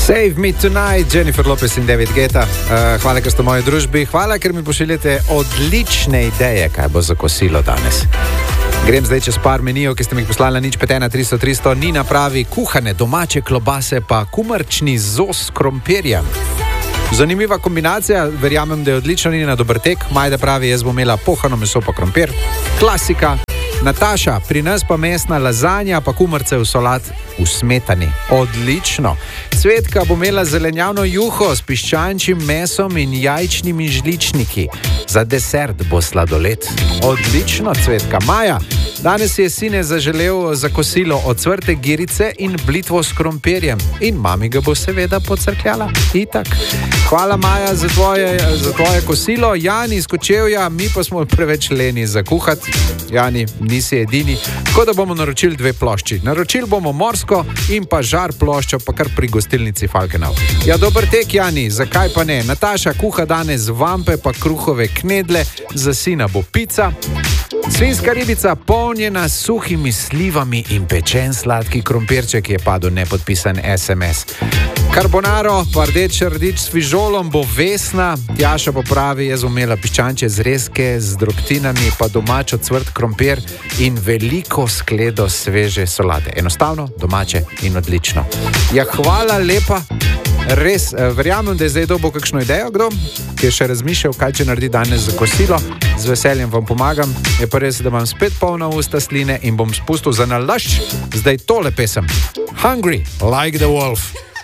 Save Me Tonight, Jennifer Lopez in David Guetta. Hvala, ker ste v moji družbi. Hvala, ker mi pošiljate odlične ideje, kaj bo za kosilo danes. Grem zdaj čez par menijev, ki ste mi jih poslali na 051 300 300. Nina pravi kuhane domače klobase pa kumrčni zos s krompirjem. Zanimiva kombinacija, verjamem, da je odlično. Nina, dober tek. Majda pravi, jaz bom imela pohano meso pa krompir. Klasika. Nataša, pri nas pa mesna lazanja pa kumrce v solat v smetani. Odlično. Cvetka bo imela zelenjavno juho s piščančjim mesom in jajčnimi žličniki. Za desert bo sladoled. Odlično, Cvetka. Maja, danes je sine zaželel za kosilo ocvrte girice in blitvo s krompirjem. In mami ga bo seveda pocrkljala. Itak. Hvala, Maja, za tvoje kosilo. Jani iz Kočevja, mi pa smo preveč leni za kuhati. Jani, nisi edini. Tako da bomo naročili 2 plošči. Naročili bomo morsko in pa žar ploščo, pa kar pri gostilnici Falkenau. Ja, dober tek, Jani, zakaj pa ne? Nataša kuha danes vampe pa kruhove knedle, za sina bo pica. Svinska ribica polnjena s suhimi slivami in pečen sladki krompirček, je padel nepodpisan SMS. Carbonaro, pa rdeč s fižolom bo Vesna. Tjaša popravi, jaz bom imela piščančje zrezke z drobtinami, pa domač ocvrt krompir in veliko skledo sveže solate. Enostavno, domače in odlično. Ja, hvala lepa. Res, verjamem, da je zdaj dobil kakšno idejo, kdo, ki je še razmišljal, kaj če naredi danes za kosilo. Z veseljem vam pomagam. Je pa res, da imam spet polna usta sline in bom spustil za nalašč zdaj tole pesem. Hungry like the wolf.